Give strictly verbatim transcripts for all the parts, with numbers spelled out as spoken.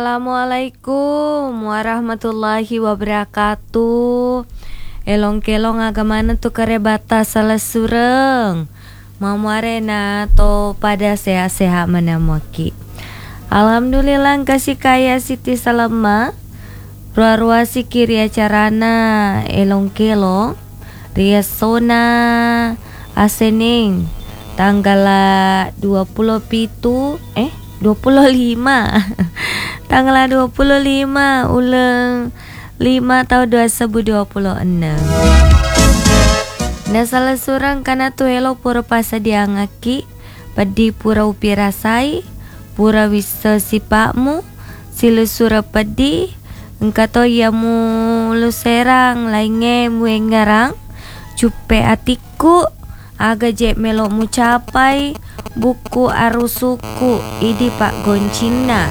Assalamualaikum warahmatullahi wabarakatuh. Elong-kelong agamana tu kare batas salah sureng. Mamuarena to pada sehat-sehat manamaki. Alhamdulillah kasih kaya Siti Salama. Ruah-ruah sikiri acarana elong-kelong. Riasona asening tanggal dua puluh pitu eh dua puluh lima tanggal dua puluh lima ulang lima tahun dua ribu dua puluh enam. Nah salah seorang kana tu elo pura pasa diangaki padi pura upi rasai pura wisa sipakmu silu sura padi engkato yamu lu serang lainge muengarang cupe atiku aga je melo mu capai buku arusuku idi Pak Goncina.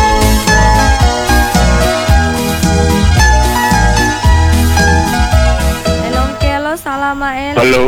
Elong kelo salama eleki. Halo.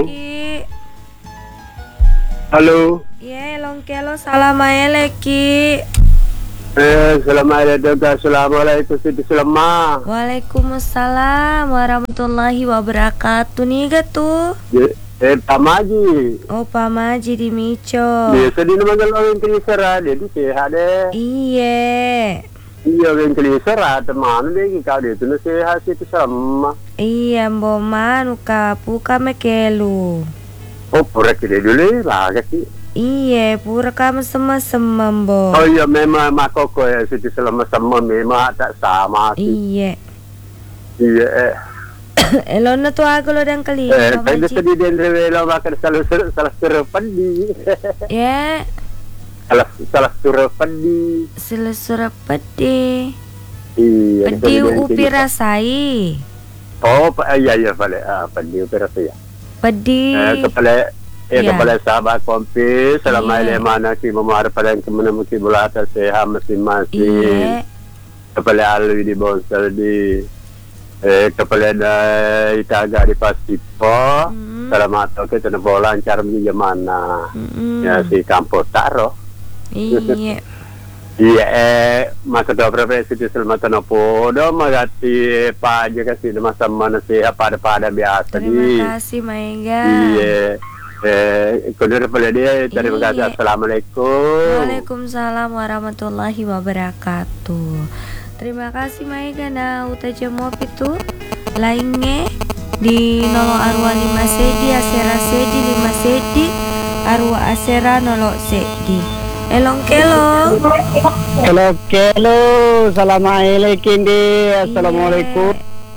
Halo. Ya elong kelo salama eleki. Eh, Assalamualaikum. Assalamualaikum Siti Salama. Waalaikumsalam warahmatullahi wabarakatuh. Niga tuh. Eh, Pak Maji. Oh, Pak Maji di Mico. Biasa di nama kalau yang kelisera, jadi sehat deh. Iya. Iya, yang kelisera, teman deh, kau dia tu sehat Siti Salama. Iya, mbok manu kapu kame kelu. Oh, pura kira dulu lah, sih. Iya, pura kame sama-sama, mbok. Oh iya, memang makoko ya Siti Salama sama memang tak sama. Iya. Iya, eh. Elona tu aku lo dan kali. Eh, saya sedih dan rewel makan salah salah suruh padi. Ya. Salah salah suruh padi. Salah suruh padi. Iya. Padi upi rasai. Oh, iya iya pale. Ah, padi upi rasai. Padi. Eh, kepala eh ya. Kepala sahabat kompi, selama iya. ini mana ki memar pada yang kemana mungkin bulata sehat masing-masing. Iya. Kepala alwi di bonsel di Eh, kepala dah itaga di Pasipo, mm. selamat tahu kita nak bola lancar macam mana, mm. ya si kampus taro. Iya. Iya, eh, masa dua berapa Siti Salama tanopo, dah magati pa aja kasih masa mana sih apa ada pada biasa Terima di. kasih Maiga. Iya, eh, kondor pada dia, terima kasih. Assalamualaikum. Waalaikumsalam warahmatullahi wabarakatuh. Terima kasih Maiga na utaja mopi tu lainnya di nolo arwa lima sedi asera sedi lima sedi arwa asera nolo sedi elong kelong. Hello kelo, assalamualaikum di, assalamualaikum.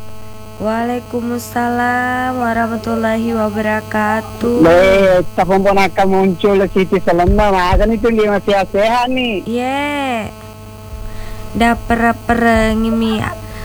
Waalaikumsalam warahmatullahi wabarakatuh. Le, tapon akan muncul Siti Salama, makan itu dia masih sehat nih. Yeah. Dah pera-pera ngimi.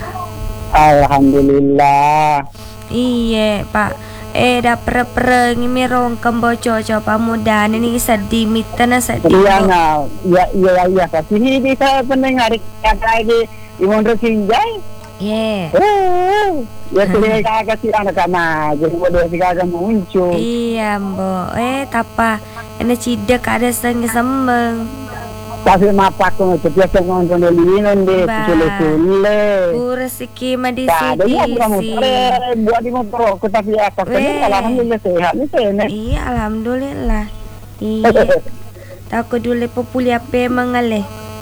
Alhamdulillah. Iya Pak. Eh dah pera-pera ngimi rong kemboco coba muda ini sedih mitana sedih. Iya nah, ya iya iya tapi ini bisa pendengar kata di Imondro Sinjai. Iya. Oh, ya sudah kakak sih anak-anak, jadi bodoh sih kakak muncul. Iya mbok. Eh tapa ini cidek ada setengah sembeng. Tapi mapak ko itu biasa ngonton dulu deh, sule-sule. Rezeki mah di Ada ya sini. Buat di motor aku tapi apa kan alhamdulillah sehat nih saya. Iya alhamdulillah. Iya. Takut dulu populi apa mengalih.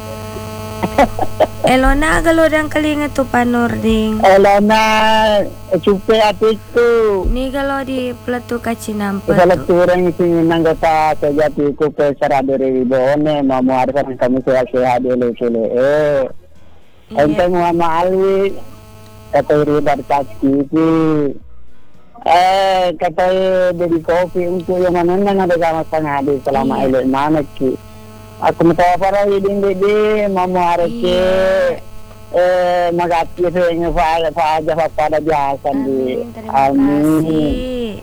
Elona kalau dan kalinga tu panording. Elona cupe atiku. Ni kalau di pelatu kacinampa. Kalau turun sini nanggata sejati ku ke saradere bone mau arifan kamu sehat-sehat dulu dulu eh. Ente Muhammad Ali kata dari kaki eh kata dari kopi untuk yang mana nang ada sama sana di selama elok mana ki. Aku minta para hiding dede mau areke eh magati saya fa fa aja fa pada biasa di amin.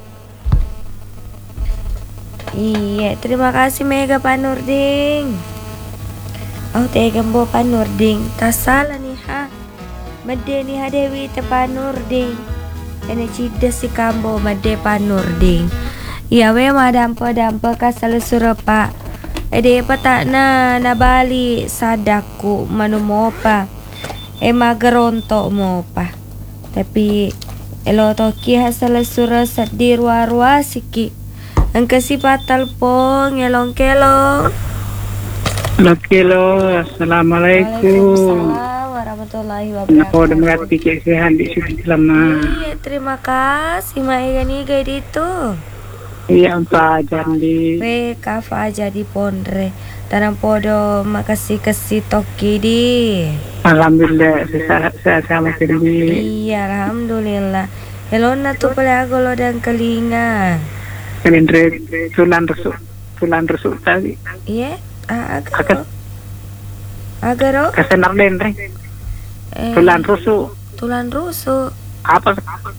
Iya, terima kasih Mega Panurding. Oh, tega mbo Panurding. Tasala nih ha. Made ni ha Dewi te Panurding. Ene cida si kambo made Panurding. Iya we madampo dampo kasal surupa. Ede pata na nabali sadaku manu mo pa. E magaronto mo pa. Tapi elo toki hasala sura sat di ruwa-ruwa siki. Ang kasi patal po ngelong kelong. Kilo, assalamualaikum. Waalaikumsalam warahmatullahi Nako wabarakatuh. dengar pikir sehat di sini selama. Iya, terima kasih Maigani gay dito. Iya Pak Jandi. We kafa aja di pondre. Tanang podo makasih kasih toki di. Alhamdulillah saya saya sama sendiri. Iya, alhamdulillah. Hello na tu pala agolo dan kelinga. Kelindre tulan rusuk, tulan rusuk tadi. Iya, ah, Akan agaro. Agaro. kesenar dendre. Eh, Tulan rusuk. Tulan rusuk. Apa?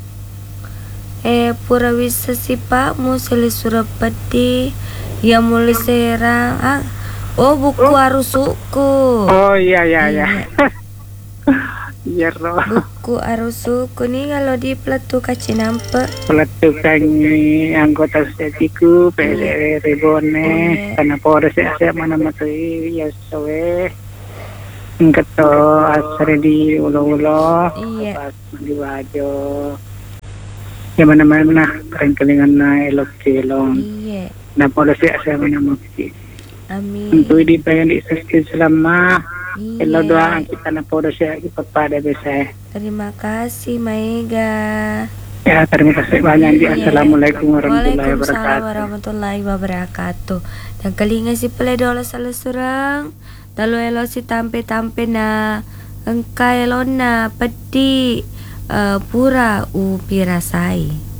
Eh pura wisa si Pak museli surapati ya mulai serang. Ah, oh buku arusuku. Oh iya iya iya. Iya. Iya roh. Buku arusuku nih kalau di platu kaci nampak. Pelatukan anggota setiku P D R Rebone karena pore saya mana materi ya sowe. Ingketo asre di ulo-ulo. Iya. Pas di wajo. Ya mana-mana keren kelingan na elok kelong. Iya. Na pore saya mana mati. Amin. Untuk di pengen di sesti selama. Iya. Elo doa kita na pore saya ipapada bisa. Terima kasih Maiga. Ya terima kasih banyak di Iya. Assalamualaikum warahmatullahi Waalaikumsalam wabarakatuh. warahmatullahi wabarakatuh. Dan kalinga si peledola salah surang. Dalu elo si tampe-tampe na engkai elo na peti uh, pura u pirasai.